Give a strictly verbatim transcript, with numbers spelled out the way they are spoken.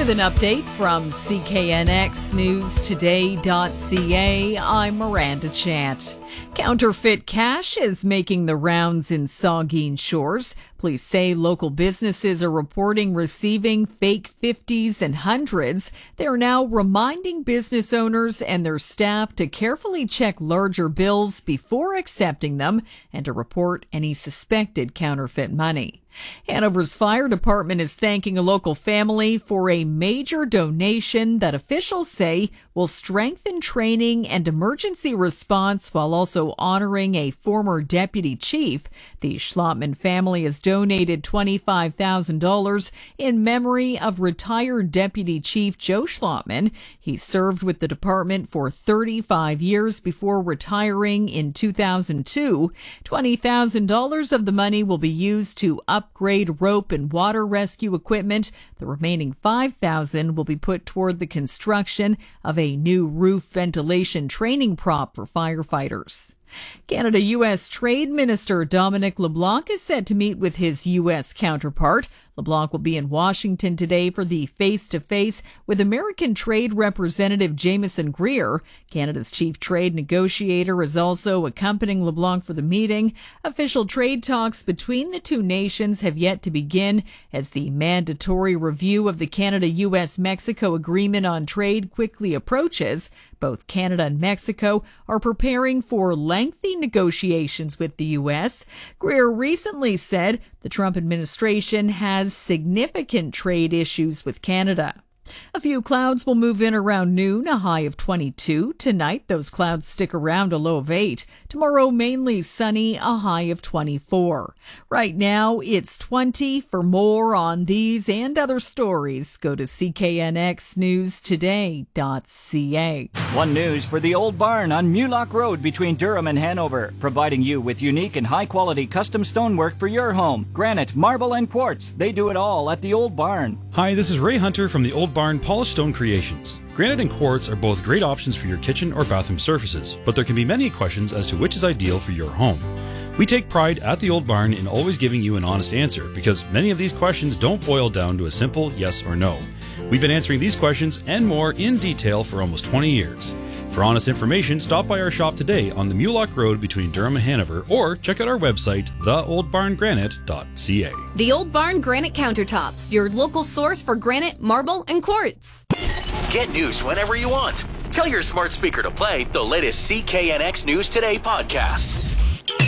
With an update from C K N X News Today dot C A, I'm Miranda Chant. Counterfeit cash is making the rounds in Saugeen Shores. Police say local businesses are reporting receiving fake fifties and hundreds. They're now reminding business owners and their staff to carefully check larger bills before accepting them and to report any suspected counterfeit money. Hanover's fire department is thanking a local family for a major donation that officials say will strengthen training and emergency response while also honoring a former deputy chief. The Schlotman family has donated twenty-five thousand dollars in memory of retired Deputy Chief Joe Schlotman. He served with the department for thirty-five years before retiring in two thousand two. twenty thousand dollars of the money will be used to upgrade rope and water rescue equipment. The remaining five thousand dollars will be put toward the construction of a new roof ventilation training prop for firefighters. Canada-U S Trade Minister Dominic LeBlanc is set to meet with his U S counterpart. LeBlanc will be in Washington today for the face-to-face with American Trade Representative Jameson Greer. Canada's chief trade negotiator is also accompanying LeBlanc for the meeting. Official trade talks between the two nations have yet to begin as the mandatory review of the Canada-U S Mexico Agreement on Trade quickly approaches. Both Canada and Mexico are preparing for lengthy negotiations with the U S. Greer recently said the Trump administration has significant trade issues with Canada. A few clouds will move in around noon, a high of twenty-two. Tonight, those clouds stick around, a low of eight. Tomorrow, mainly sunny, a high of twenty-four. Right now, it's twenty. For more on these and other stories, go to C K N X News Today dot C A. One News for the Old Barn on Mulock Road between Durham and Hanover, providing you with unique and high-quality custom stonework for your home. Granite, marble, and quartz. They do it all at the Old Barn. Hi, this is Ray Hunter from the Old Barn Polished Stone Creations. Granite and quartz are both great options for your kitchen or bathroom surfaces, but there can be many questions as to which is ideal for your home. We take pride at the Old Barn in always giving you an honest answer, because many of these questions don't boil down to a simple yes or no. We've been answering these questions and more in detail for almost twenty years. For honest information, stop by our shop today on the Mulock Road between Durham and Hanover, or check out our website, the old barn granite dot C A. The Old Barn Granite Countertops, your local source for granite, marble, and quartz. Get news whenever you want. Tell your smart speaker to play the latest C K N X News Today podcast.